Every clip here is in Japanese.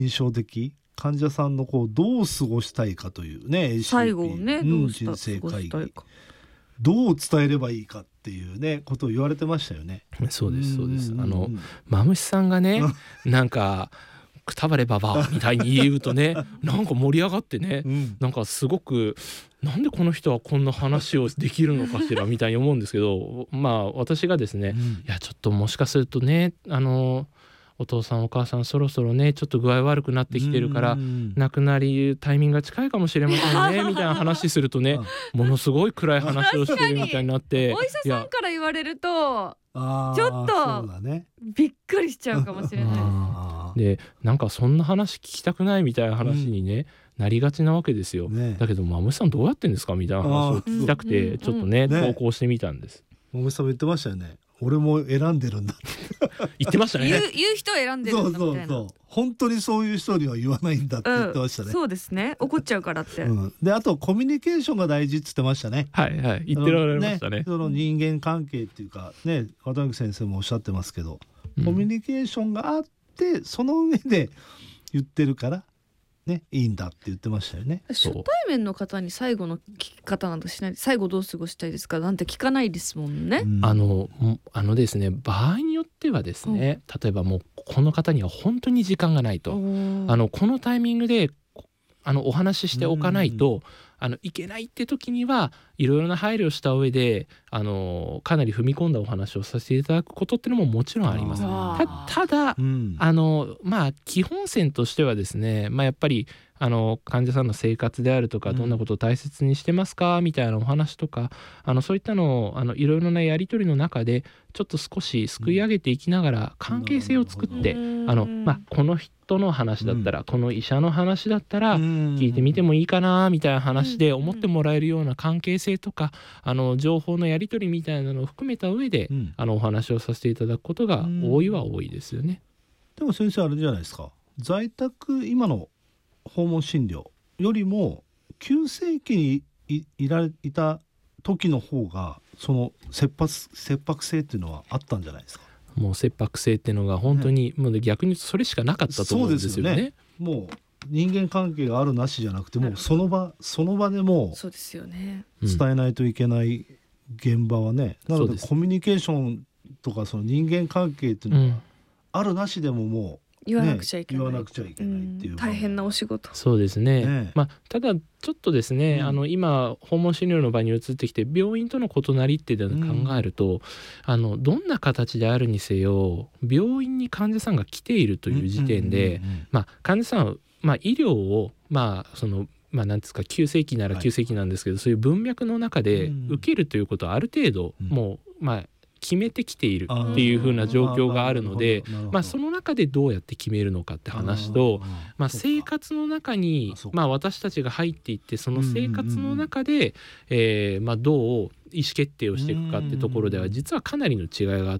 印象的。患者さんのこうどう過ごしたいかというね ACP 最後をね、どう人生過ご会議したいか。 どう伝えればいいかっていうねことを言われてましたよね。 そうですそうです。 うんマムシさんがねなんかくたばればばみたいに言うとねなんか盛り上がってね、 うんなんかすごくなんでこの人はこんな話をできるのかしらみたいに思うんですけど、まあ私がですね、いやちょっともしかするとねお父さんお母さんそろそろねちょっと具合悪くなってきてるから亡くなりタイミングが近いかもしれませんねみたいな話するとねものすごい暗い話をしてるみたいになってお医者さんから言われるとあーちょっとそうだね。 びっくりしちゃうかもしれないです。 あでなんかそんな話聞きたくないみたいな話にね、なりがちなわけですよ、 ねだけどマムシさんどうやってんですかみたいな話を聞きたくてちょっとね投稿してみたんです。 もぐさんも言ってましたよね。俺も選んでるんだって。 言ってましたね。 言う人を選んでるそうんだみたいな。 そうそう。本当にそういう人には言わないんだって言ってましたね。 そうですね。怒っちゃうからって。 であとコミュニケーションが大事って言ってましたね。 はいはい言ってられましたね。 その人間関係っていうかね渡辺先生もおっしゃってますけど、コミュニケーションがあってその上で言ってるからねいいんだって言ってましたよね。 初対面の方に最後の聞き方などしない。最後どう過ごしたいですかなんて聞かないですもんね。 ですね場合によってはですね、例えばもうこの方には本当に時間がないと、このタイミングでお話ししておかないといけないって時にはいろいろな配慮をした上でかなり踏み込んだお話をさせていただくことっていうのももちろんあります。ただ、まあ基本線としてはですね、まあ、やっぱり患者さんの生活であるとかどんなことを大切にしてますかみたいなお話とかそういったのをいろいろなやり取りの中でちょっと少しすくい上げていきながら関係性を作ってこの人の話だったら、この医者の話だったら聞いてみてもいいかなみたいな話で思ってもらえるような関係性とか情報のやり取りみたいなのを含めた上で、お話をさせていただくことが多いは多いですよね。 でも先生あれじゃないですか、在宅今の訪問診療よりも急性期にいた時の方がその切迫性っていうのはあったんじゃないですか。 もう切迫性っていうのが本当に、もう逆に言うとそれしかなかったと思うんですよね。 そうですよね。もう人間関係があるなしじゃなくてもうその場でもそうですよね。 伝えないといけない現場はね、なのでコミュニケーションとかその人間関係っていうのはあるなしでももう言わなくちゃいけない、 言わなくちゃいけないっていう、 大変なお仕事。 そうですね。ただちょっとですね、今訪問診療の場に移ってきて病院との異なりっていうのを考えると、どんな形であるにせよ病院に患者さんが来ているという時点で、患者さんは、医療をなんですか急性期なら急性期なんですけど、そういう文脈の中で受けるということはある程度もう決めてきているっていう風な状況があるので、その中でどうやって決めるのかって話と、生活の中に私たちが入っていってその生活の中でどう意思決定をしていくかってところでは実はかなりの違いがあって、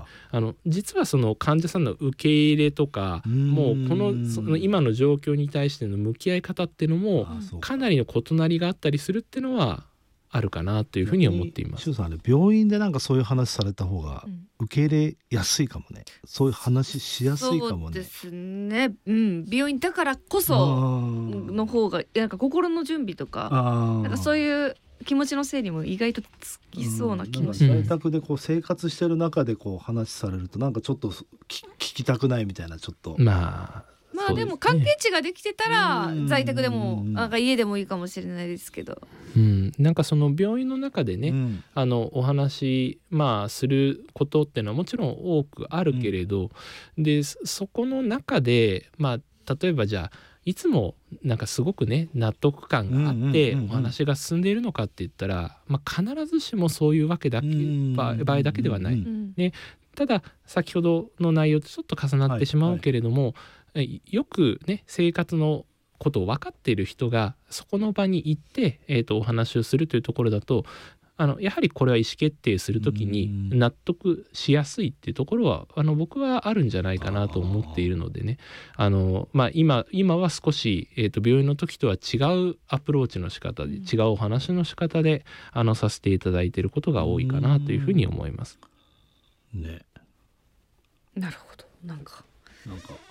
実はその患者さんの受け入れとかもうその今の状況に対しての向き合い方っていうのもかなりの異なりがあったりするっていうのはあるかなというふうに思っています。 周さん病院でなんかそういう話された方が受け入れやすいかもね。そういう話しやすいかもね。 そうですね。病院だからこその方がなんか心の準備とかなんかそういう気持ちの整理も意外とつきそうな気もします。 在宅でこう生活してる中でこう話されるとなんかちょっと聞きたくないみたいなちょっと。 でも関係値ができてたら在宅でもなんか家でもいいかもしれないですけど、 なんかその病院の中でね、お話することっていうのはもちろん多くあるけれど、でそこの中で例えばじゃあいつもなんかすごくね納得感があってお話が進んでいるのかって言ったら、必ずしもそういうわけ場合だけではない、ただ先ほどの内容とちょっと重なってしまうけれども、よくね生活のことを分かっている人がそこの場に行って、お話をするというところだとやはりこれは意思決定するときに納得しやすいっていうところは僕はあるんじゃないかなと思っているのでね、今は少し、病院の時とは違うアプローチの仕方で違うお話の仕方でさせていただいていることが多いかなというふうに思います。 ね。 なるほど。なんか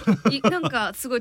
なんかすごい